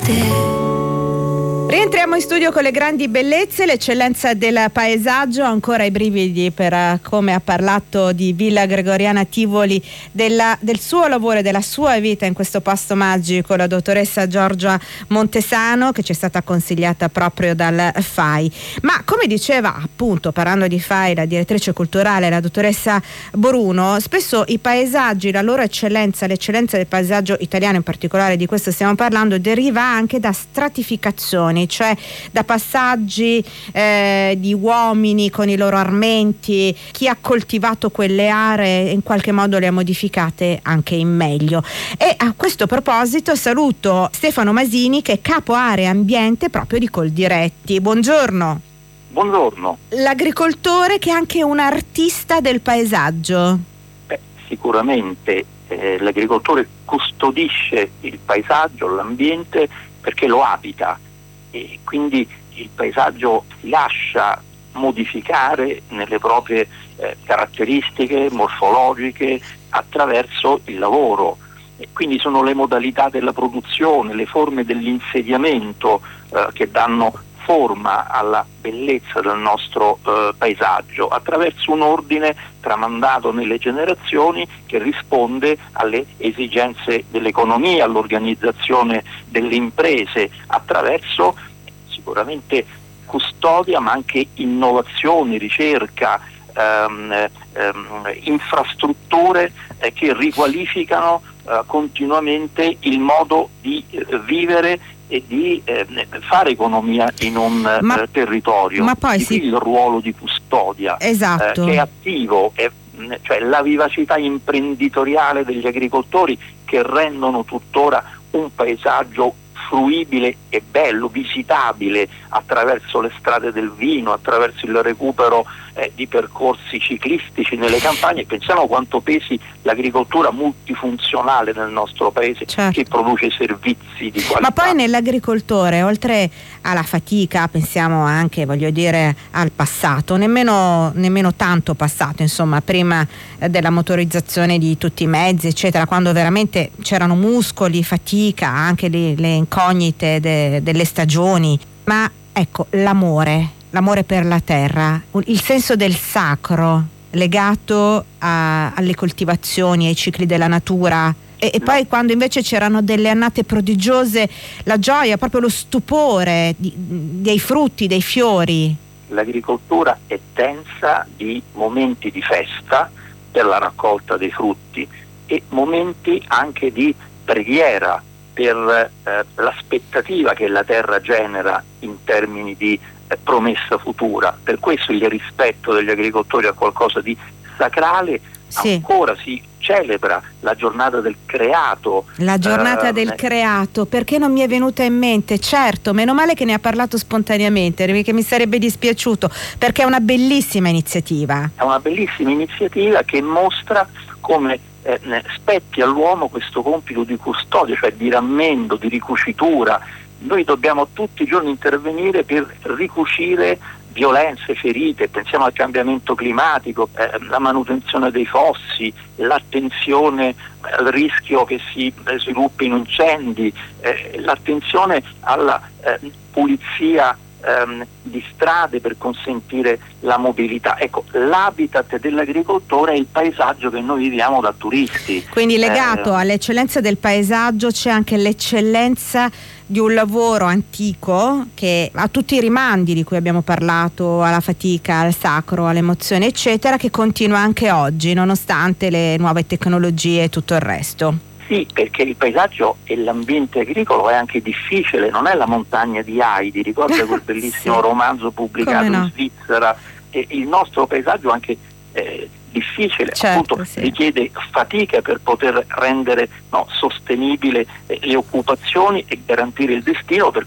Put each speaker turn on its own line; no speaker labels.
Rientriamo in studio con le grandi bellezze, l'eccellenza del paesaggio, ancora i brividi per come ha parlato di Villa Gregoriana Tivoli, del suo lavoro e della sua vita in questo posto magico, la dottoressa Giorgia Montesano, che ci è stata consigliata proprio dal FAI. Ma come diceva, appunto, parlando di FAI, la direttrice culturale, la dottoressa Boruno, spesso i paesaggi, la loro eccellenza, l'eccellenza del paesaggio italiano in particolare, di questo stiamo parlando, deriva anche da stratificazioni, cioè da passaggi di uomini con i loro armenti, chi ha coltivato quelle aree in qualche modo le ha modificate anche in meglio. E a questo proposito saluto Stefano Masini, che è capo area ambiente proprio di Coldiretti. Buongiorno.
Buongiorno.
L'agricoltore che è anche un artista del paesaggio.
Sicuramente l'agricoltore custodisce il paesaggio, l'ambiente, perché lo abita, e quindi il paesaggio si lascia modificare nelle proprie caratteristiche morfologiche attraverso il lavoro, e quindi sono le modalità della produzione, le forme dell'insediamento che danno forma alla bellezza del nostro paesaggio, attraverso un ordine tramandato nelle generazioni che risponde alle esigenze dell'economia, all'organizzazione delle imprese, attraverso sicuramente custodia, ma anche innovazioni, ricerca, infrastrutture che riqualificano continuamente il modo di vivere e di fare economia in un territorio.
Ma poi
il ruolo di custodia,
esatto,
che è attivo, cioè la vivacità imprenditoriale degli agricoltori che rendono tuttora un paesaggio fruibile e bello, visitabile attraverso le strade del vino, attraverso il recupero di percorsi ciclistici nelle campagne. Pensiamo quanto pesi l'agricoltura multifunzionale nel nostro paese, certo, che produce servizi di qualità.
Ma poi nell'agricoltore, oltre alla fatica, pensiamo anche, voglio dire, al passato, nemmeno tanto passato, insomma, prima della motorizzazione di tutti i mezzi, eccetera, quando veramente c'erano muscoli, fatica, anche le incognite delle stagioni. Ma ecco, l'amore per la terra, il senso del sacro legato alle coltivazioni, ai cicli della natura, e poi quando invece c'erano delle annate prodigiose, la gioia, proprio lo stupore dei frutti, dei fiori.
L'agricoltura è densa di momenti di festa per la raccolta dei frutti e momenti anche di preghiera per l'aspettativa che la terra genera in termini di promessa futura. Per questo il rispetto degli agricoltori è qualcosa di sacrale. Sì. Ancora si celebra la giornata del creato.
La giornata del creato, perché non mi è venuta in mente? Certo, meno male che ne ha parlato spontaneamente, perché mi sarebbe dispiaciuto, perché è una bellissima iniziativa.
È una bellissima iniziativa che mostra come spetti all'uomo questo compito di custodia, cioè di rammendo, di ricucitura. Noi dobbiamo tutti i giorni intervenire per ricucire violenze, ferite, pensiamo al cambiamento climatico, la manutenzione dei fossi, l'attenzione al rischio che si sviluppino incendi, l'attenzione alla pulizia di strade per consentire la mobilità. Ecco, l'habitat dell'agricoltore è il paesaggio che noi viviamo da turisti.
Quindi legato all'eccellenza del paesaggio c'è anche l'eccellenza di un lavoro antico che ha tutti i rimandi di cui abbiamo parlato, alla fatica, al sacro, all'emozione, eccetera, che continua anche oggi nonostante le nuove tecnologie e tutto il resto.
Sì, perché il paesaggio e l'ambiente agricolo è anche difficile, non è la montagna di Heidi, ricorda quel bellissimo sì, romanzo pubblicato in Svizzera, e il nostro paesaggio è anche difficile, certo, appunto sì, richiede fatica per poter rendere sostenibile le occupazioni e garantire il destino per